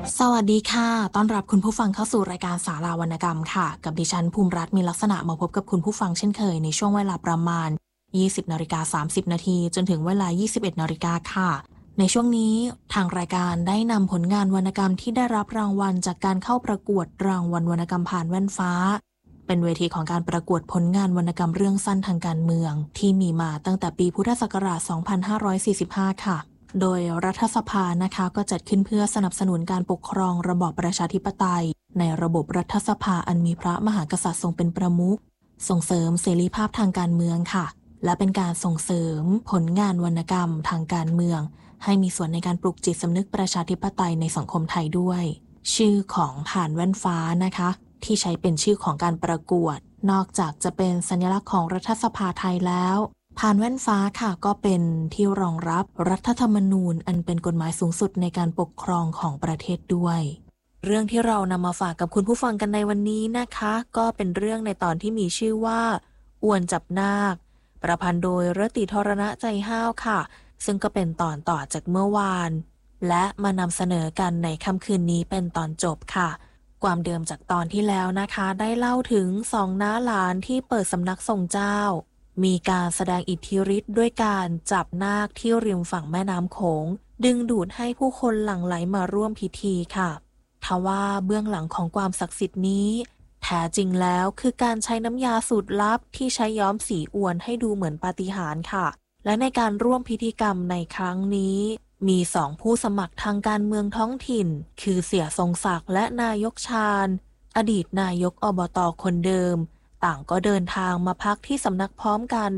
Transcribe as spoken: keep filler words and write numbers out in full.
สวัสดีค่ะต้อนรับคุณผู้ฟังเข้าสู่รายการสาราวรรณกรรมค่ะกับดิฉันภูมิรัตน์มีลักษณะมาพบกับคุณผู้ฟังเช่นเคยในช่วงเวลาประมาณ ยี่สิบนาฬิกาสามสิบนาทีจนถึงเวลา ยี่สิบเอ็ดนาฬิกาค่ะในช่วงนี้ทางรายการได้นำผลงานวรรณกรรมที่ได้รับรางวัลจากการเข้าประกวดรางวัลวรรณกรรมผ่านแว่นฟ้าเป็นเวทีของการประกวดผลงานวรรณกรรมเรื่องสั้นทางการเมืองที่มีมาตั้งแต่ปีพุทธศักราช สองพันห้าร้อยสี่สิบห้า ค่ะโดยรัฐสภานะคะก็จัดขึ้นเพื่อสนับสนุนการปกครองระบอบประชาธิปไตยในระบบรัฐสภาอันมีพระมหากษัตริย์ทรงเป็นประมุขส่งเสริมเสรีภาพทางการเมืองค่ะและเป็นการส่งเสริมผลงานวรรณกรรมทางการเมืองให้มีส่วนในการปลุกจิตสำนึกประชาธิปไตยในสังคมไทยด้วยชื่อของผ่านแว่นฟ้านะคะที่ใช้เป็นชื่อของการประกวดนอกจากจะเป็นสัญลักษณ์ของรัฐสภาไทยแล้วผ่านแว่นฟ้าค่ะก็เป็นที่รองรับรัฐธรรมนูญอันเป็นกฎหมายสูงสุดในการปกครองของประเทศด้วยเรื่องที่เรานำมาฝากกับคุณผู้ฟังกันในวันนี้นะคะก็เป็นเรื่องในตอนที่มีชื่อว่าอวนจับนาคประพันธ์โดยรติธรณะใจห้าวค่ะซึ่งก็เป็นตอนต่อจากเมื่อวานและมานำเสนอกันในค่ำคืนนี้เป็นตอนจบค่ะความเดิมจากตอนที่แล้วนะคะได้เล่าถึงสองน้าหลานที่เปิดสำนักทรงเจ้ามีการแสดงอิทธิฤทธิ์ด้วยการจับนาคที่ริมฝั่งแม่น้ำโขงดึงดูดให้ผู้คนหลั่งไหลมาร่วมพิธีค่ะทว่าเบื้องหลังของความศักดิ์สิทธิ์นี้แท้จริงแล้วคือการใช้น้ำยาสูตรลับที่ใช้ย้อมสีอวนให้ดูเหมือนปาฏิหาริย์ค่ะและในการร่วมพิธีกรรมในครั้งนี้มีสองผู้สมัครทางการเมืองท้องถิ่นคือเสียทรงศักดิ์และนายกชาญอดีตนายกอบต.คนเดิมต่างก็เดินทางมาพักที่สำนักพร้อมกัน